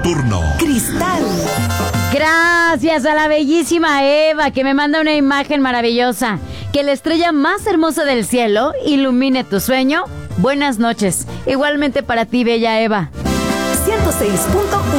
nocturno. Cristal. Gracias a la bellísima Eva, que me manda una imagen maravillosa. Que la estrella más hermosa del cielo ilumine tu sueño. Buenas noches. Igualmente para ti, bella Eva. 106.1